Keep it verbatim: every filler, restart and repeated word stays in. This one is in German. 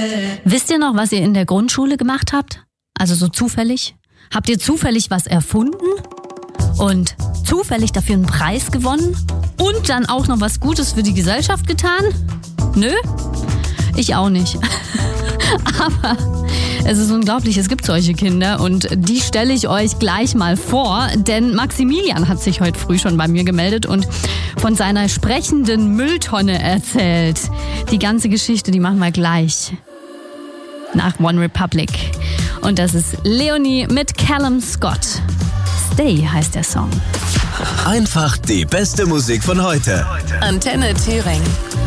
Wisst ihr noch, was ihr in der Grundschule gemacht habt? Also so zufällig? Habt ihr zufällig was erfunden? Und zufällig dafür einen Preis gewonnen? Und dann auch noch was Gutes für die Gesellschaft getan? Nö? Ich auch nicht. Aber es ist unglaublich, es gibt solche Kinder und die stelle ich euch gleich mal vor, denn Maximilian hat sich heute früh schon bei mir gemeldet und von seiner sprechenden Mülltonne erzählt. Die ganze Geschichte, die machen wir gleich nach One Republic. Und das ist Leonie mit Callum Scott. Stay heißt der Song. Einfach die beste Musik von heute. Antenne Thüringen.